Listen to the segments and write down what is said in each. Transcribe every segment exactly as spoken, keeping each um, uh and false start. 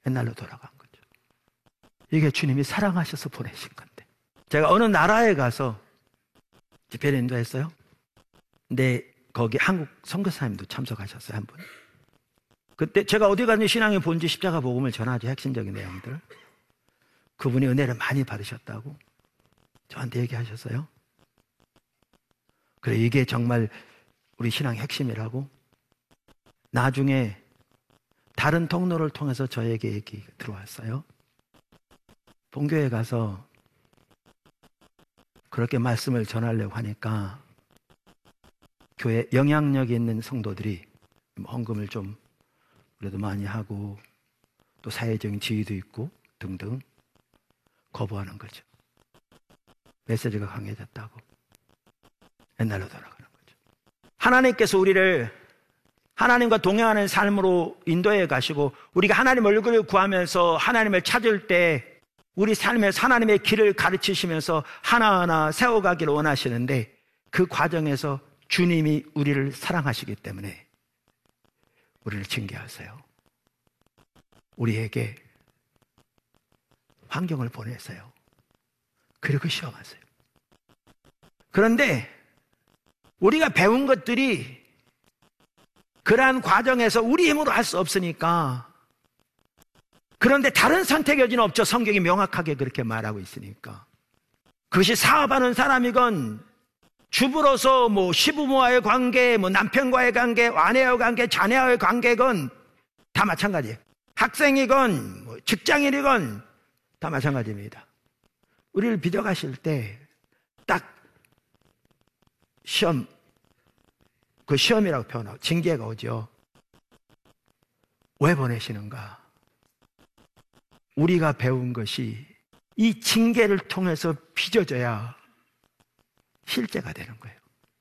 옛날로 돌아간 거죠. 이게 주님이 사랑하셔서 보내신 건데. 제가 어느 나라에 가서 집회를 인도했어요. 근데 거기 한국 선교사님도 참석하셨어요, 한 분. 그때 제가 어디 가든지 신앙의 본질 십자가 복음을 전하죠, 핵심적인 내용들. 그분이 은혜를 많이 받으셨다고 저한테 얘기하셨어요. 그래, 이게 정말 우리 신앙의 핵심이라고. 나중에 다른 통로를 통해서 저에게 얘기 들어왔어요. 본교에 가서 그렇게 말씀을 전하려고 하니까 교회 영향력이 있는 성도들이 헌금을 좀 그래도 많이 하고 또 사회적인 지위도 있고 등등 거부하는 거죠. 메시지가 강해졌다고. 옛날로 돌아가는 거죠. 하나님께서 우리를 하나님과 동행하는 삶으로 인도해 가시고 우리가 하나님 얼굴을 구하면서 하나님을 찾을 때 우리 삶에서 하나님의 길을 가르치시면서 하나하나 세워가기를 원하시는데 그 과정에서 주님이 우리를 사랑하시기 때문에 우리를 징계하세요. 우리에게 환경을 보내세요. 그리고 시험하세요. 그런데 우리가 배운 것들이 그러한 과정에서 우리 힘으로 할 수 없으니까, 그런데 다른 선택의 여지는 없죠. 성경이 명확하게 그렇게 말하고 있으니까. 그것이 사업하는 사람이건 주부로서 뭐 시부모와의 관계, 뭐 남편과의 관계, 아내와의 관계, 자녀와의 관계건 다 마찬가지예요. 학생이건 뭐 직장인이건 다 마찬가지입니다. 우리를 빚어가실 때 딱 시험, 그 시험이라고 표현하고 징계가 오죠. 왜 보내시는가? 우리가 배운 것이 이 징계를 통해서 빚어져야 실제가 되는 거예요.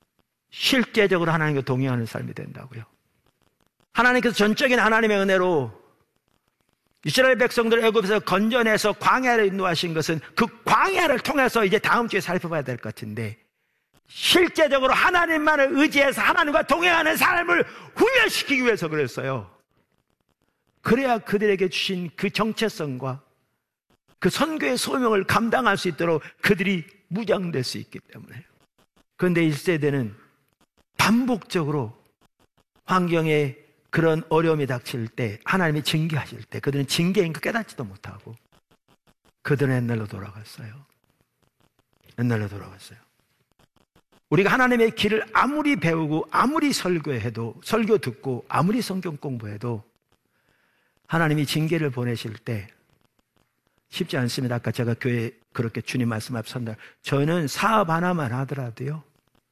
실제적으로 하나님과 동행하는 삶이 된다고요. 하나님께서 전적인 하나님의 은혜로 이스라엘 백성들을 애굽에서 건져내서 광야를 인도하신 것은 그 광야를 통해서 이제 다음 주에 살펴봐야 될 것 같은데, 실제적으로 하나님만을 의지해서 하나님과 동행하는 삶을 훈련시키기 위해서 그랬어요. 그래야 그들에게 주신 그 정체성과 그 선교의 소명을 감당할 수 있도록 그들이 무장될 수 있기 때문에요. 그런데 일 세대는 반복적으로 환경에 그런 어려움이 닥칠 때, 하나님이 징계하실 때 그들은 징계인 거 깨닫지도 못하고 그들은 옛날로 돌아갔어요. 옛날로 돌아갔어요. 우리가 하나님의 길을 아무리 배우고 아무리 설교해도, 설교 듣고 아무리 성경 공부해도 하나님이 징계를 보내실 때 쉽지 않습니다. 아까 제가 교회 그렇게 주님 말씀 앞에 선다. 저는 사업 하나만 하더라도요,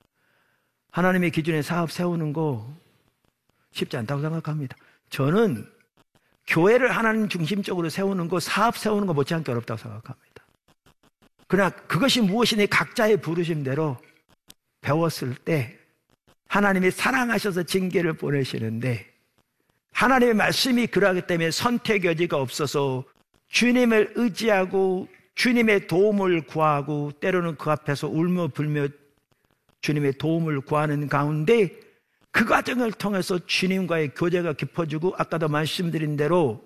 하나님의 기준에 사업 세우는 거 쉽지 않다고 생각합니다. 저는 교회를 하나님 중심적으로 세우는 거, 사업 세우는 거 못지않게 어렵다고 생각합니다. 그러나 그것이 무엇이니 각자의 부르심대로 배웠을 때 하나님이 사랑하셔서 징계를 보내시는데, 하나님의 말씀이 그러하기 때문에 선택 여지가 없어서 주님을 의지하고 주님의 도움을 구하고 때로는 그 앞에서 울며 불며 주님의 도움을 구하는 가운데 그 과정을 통해서 주님과의 교제가 깊어지고, 아까도 말씀드린 대로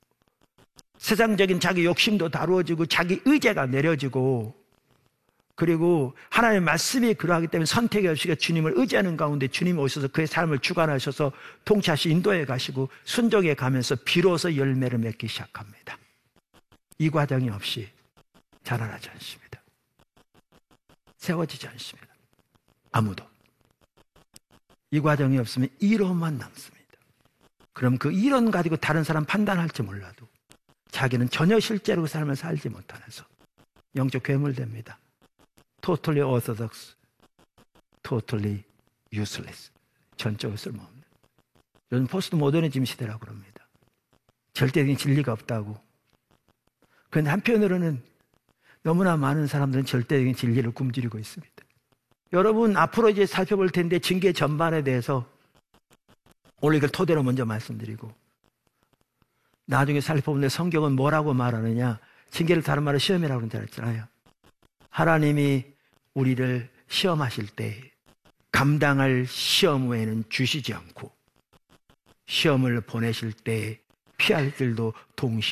세상적인 자기 욕심도 다루어지고 자기 의제가 내려지고, 그리고 하나님의 말씀이 그러하기 때문에 선택이 없이 주님을 의지하는 가운데 주님이 오셔서 그의 삶을 주관하셔서 통치하시 인도해 가시고 순종해 가면서 비로소 열매를 맺기 시작합니다. 이 과정이 없이 자라나지 않습니다. 세워지지 않습니다. 아무도. 이 과정이 없으면 이론만 남습니다. 그럼 그 이론 가지고 다른 사람 판단할지 몰라도 자기는 전혀 실제로 그 삶을 살지 못하면서 영적 괴물됩니다. Totally orthodox, totally useless. 전적으로 쓸모없는. 요즘 포스트 모더니즘 시대라고 그럽니다. 절대적인 진리가 없다고. 그런데 한편으로는 너무나 많은 사람들은 절대적인 진리를 굶주리고 있습니다. 여러분, 앞으로 이제 살펴볼 텐데 징계 전반에 대해서 오늘 이걸 토대로 먼저 말씀드리고, 나중에 살펴보는데 성경은 뭐라고 말하느냐. 징계를 다른 말로 시험이라고 그러잖아요. 하나님이 우리를 시험하실 때 감당할 시험 외에는 주시지 않고 시험을 보내실 때 피할 길도 동시에